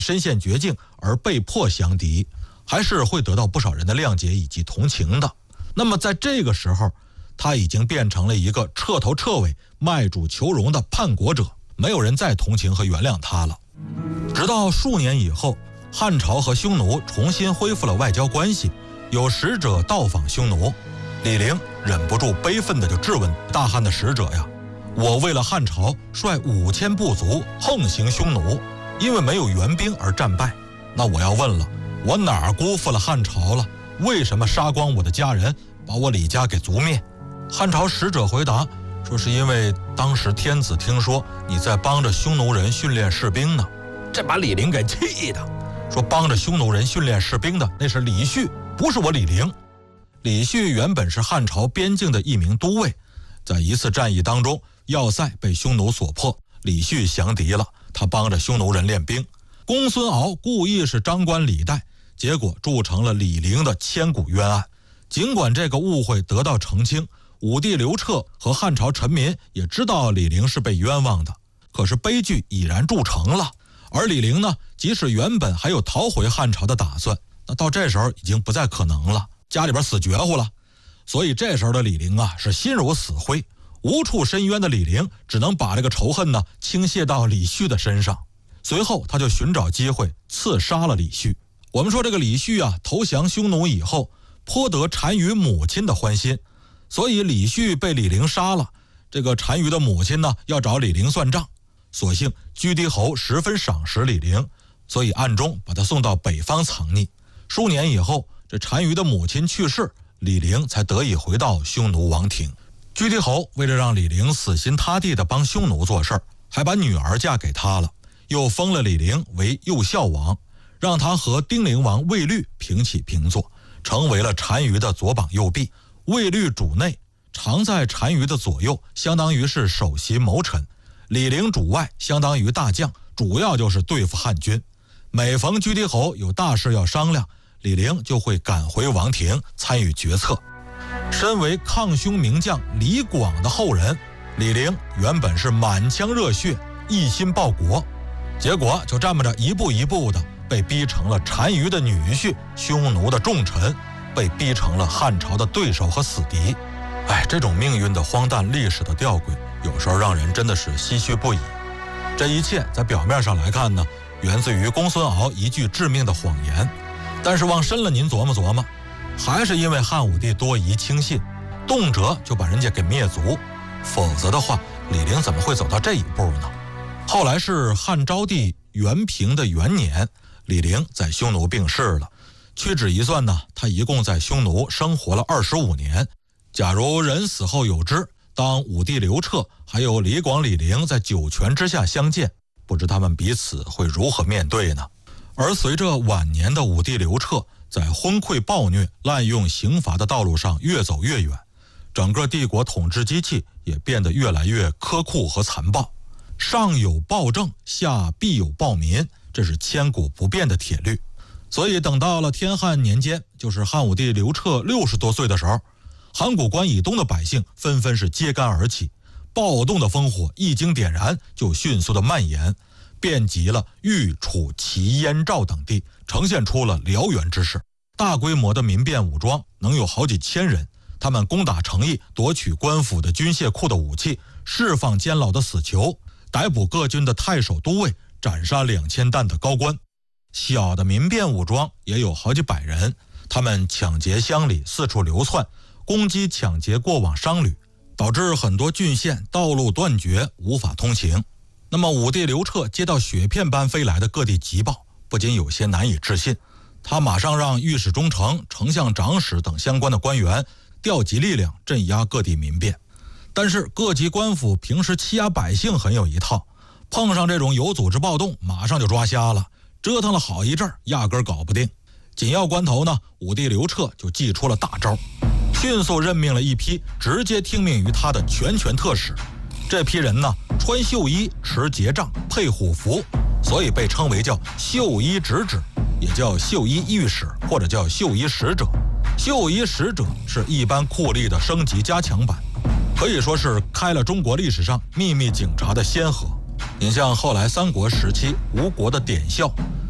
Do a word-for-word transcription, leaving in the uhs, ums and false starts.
身陷绝境而被迫降敌，还是会得到不少人的谅解以及同情的。那么在这个时候，他已经变成了一个彻头彻尾卖主求荣的叛国者，没有人再同情和原谅他了。直到数年以后，汉朝和匈奴重新恢复了外交关系，有使者到访匈奴，李陵忍不住悲愤地就质问大汉的使者呀，我为了汉朝率五千部族横行匈奴，因为没有援兵而战败，那我要问了，我哪儿辜负了汉朝了？为什么杀光我的家人，把我李家给族灭？汉朝使者回答说，是因为当时天子听说你在帮着匈奴人训练士兵呢。这把李陵给气的，说帮着匈奴人训练士兵的那是李旭，不是我李陵。李旭原本是汉朝边境的一名都尉，在一次战役当中，要塞被匈奴所破，李旭降敌了，他帮着匈奴人练兵。公孙敖故意是张冠李戴，结果铸成了李陵的千古冤案。尽管这个误会得到澄清，武帝刘彻和汉朝臣民也知道李陵是被冤枉的，可是悲剧已然铸成了。而李陵呢，即使原本还有逃回汉朝的打算，那到这时候已经不再可能了，家里边死绝乎了。所以这时候的李陵啊，是心如死灰，无处申冤的李陵只能把这个仇恨呢倾泻到李旭的身上。随后他就寻找机会刺杀了李旭。我们说这个李旭啊，投降匈奴以后，颇得单于母亲的欢心，所以李旭被李陵杀了，这个单于的母亲呢要找李陵算账。所幸居迪侯十分赏识李陵，所以暗中把他送到北方藏匿。数年以后，这单于的母亲去世，李陵才得以回到匈奴王庭。居迪侯为了让李陵死心塌地地帮匈奴做事儿，还把女儿嫁给他了，又封了李陵为右孝王，让他和丁陵王卫律平起平坐，成为了单于的左膀右臂。卫律主内，常在单于的左右，相当于是首席谋臣；李陵主外，相当于大将，主要就是对付汉军。每逢居迪侯有大事要商量，李陵就会赶回王庭参与决策。身为抗匈名将李广的后人，李陵原本是满腔热血，一心报国，结果就这么着一步一步的被逼成了单于的女婿，匈奴的重臣，被逼成了汉朝的对手和死敌。哎，这种命运的荒诞，历史的吊诡，有时候让人真的是唏嘘不已。这一切在表面上来看呢，源自于公孙敖一句致命的谎言，但是往深了您琢磨琢磨，还是因为汉武帝多疑轻信，动辄就把人家给灭族，否则的话，李陵怎么会走到这一步呢？后来是汉昭帝元平的元年，李陵在匈奴病逝了。屈指一算呢，他一共在匈奴生活了二十五年。假如人死后有之，当武帝刘彻还有李广、李陵在九泉之下相见，不知他们彼此会如何面对呢？而随着晚年的武帝刘彻在昏聩暴虐、滥用刑罚的道路上越走越远，整个帝国统治机器也变得越来越苛酷和残暴。上有暴政，下必有暴民，这是千古不变的铁律。所以等到了天汉年间，就是汉武帝刘彻六十多岁的时候，函谷关以东的百姓纷纷是揭竿而起，暴动的烽火一经点燃，就迅速的蔓延，遍及了豫、楚、齐、燕、赵等地，呈现出了燎原之势。大规模的民变武装能有好几千人，他们攻打城邑，夺取官府的军械库的武器，释放监牢的死囚，逮捕各军的太守都尉，斩杀两千担的高官。小的民变武装也有好几百人，他们抢劫乡里，四处流窜，攻击抢劫过往商旅，导致很多郡县道路断绝，无法通行。那么武帝刘彻接到雪片般飞来的各地急报，不仅有些难以置信，他马上让御史中丞、丞相长史等相关的官员调集力量镇压各地民变。但是各级官府平时欺压百姓很有一套，碰上这种有组织暴动，马上就抓瞎了，折腾了好一阵儿，压根儿搞不定。紧要关头呢，武帝刘彻就祭出了大招，迅速任命了一批直接听命于他的全权特使。这批人呢，穿绣衣，持节杖，配虎符，所以被称为叫绣衣直指，也叫绣衣御史，或者叫绣衣使者。绣衣使者是一般酷吏的升级加强版，可以说是开了中国历史上秘密警察的先河。你像后来三国时期吴国的典校，